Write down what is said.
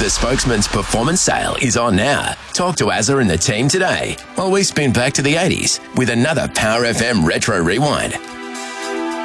The Spokesman's performance sale is on now. Talk to Azza and the team today while we spin back to the 80s with another Power FM Retro Rewind.